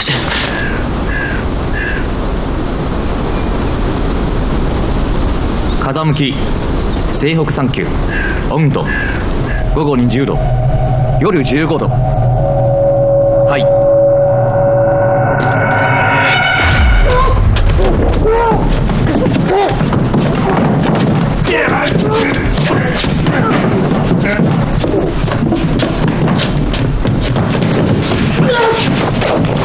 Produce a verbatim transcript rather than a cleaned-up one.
先生。 風向き西北さん級、温度午後にじゅうど、夜じゅうごど。はい。